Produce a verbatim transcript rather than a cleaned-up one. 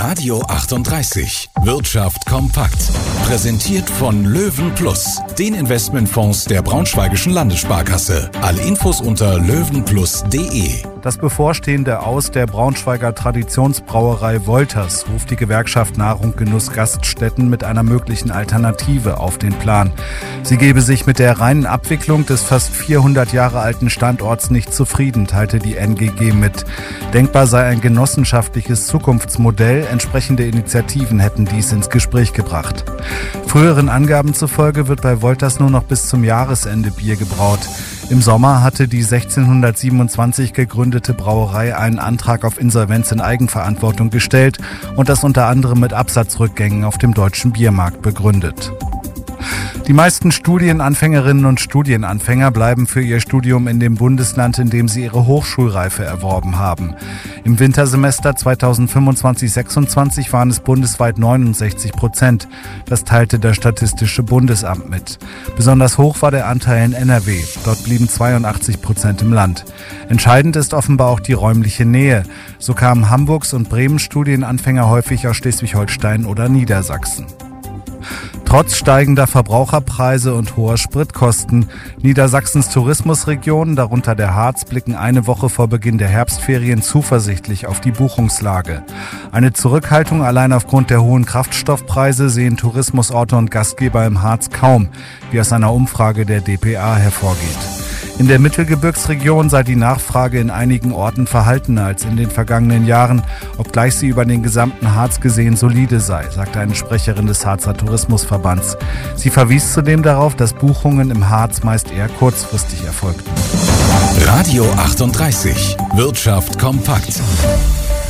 Radio achtunddreißig. Wirtschaft kompakt. Präsentiert von Löwen Plus, den Investmentfonds der Braunschweigischen Landessparkasse. Alle Infos unter löwenplus punkt de. Das bevorstehende Aus der Braunschweiger Traditionsbrauerei Wolters ruft die Gewerkschaft Nahrung Genuss Gaststätten mit einer möglichen Alternative auf den Plan. Sie gebe sich mit der reinen Abwicklung des fast vierhundert Jahre alten Standorts nicht zufrieden, teilte die N G G mit. Denkbar sei ein genossenschaftliches Zukunftsmodell, entsprechende Initiativen hätten dies ins Gespräch gebracht. Früheren Angaben zufolge wird bei Wolters nur noch bis zum Jahresende Bier gebraut. Im Sommer hatte die sechzehnhundertsiebenundzwanzig gegründete Brauerei einen Antrag auf Insolvenz in Eigenverantwortung gestellt und das unter anderem mit Absatzrückgängen auf dem deutschen Biermarkt begründet. Die meisten Studienanfängerinnen und Studienanfänger bleiben für ihr Studium in dem Bundesland, in dem sie ihre Hochschulreife erworben haben. Im Wintersemester zweitausendfünfundzwanzig sechsundzwanzig waren es bundesweit neunundsechzig Prozent. Das teilte das Statistische Bundesamt mit. Besonders hoch war der Anteil in N R W. Dort blieben zweiundachtzig Prozent im Land. Entscheidend ist offenbar auch die räumliche Nähe. So kamen Hamburgs und Bremen Studienanfänger häufig aus Schleswig-Holstein oder Niedersachsen. Trotz steigender Verbraucherpreise und hoher Spritkosten, Niedersachsens Tourismusregionen, darunter der Harz, blicken eine Woche vor Beginn der Herbstferien zuversichtlich auf die Buchungslage. Eine Zurückhaltung allein aufgrund der hohen Kraftstoffpreise sehen Tourismusorte und Gastgeber im Harz kaum, wie aus einer Umfrage der D P A hervorgeht. In der Mittelgebirgsregion sei die Nachfrage in einigen Orten verhaltener als in den vergangenen Jahren, obgleich sie über den gesamten Harz gesehen solide sei, sagte eine Sprecherin des Harzer Tourismusverbands. Sie verwies zudem darauf, dass Buchungen im Harz meist eher kurzfristig erfolgten. Radio achtunddreißig. Wirtschaft kompakt.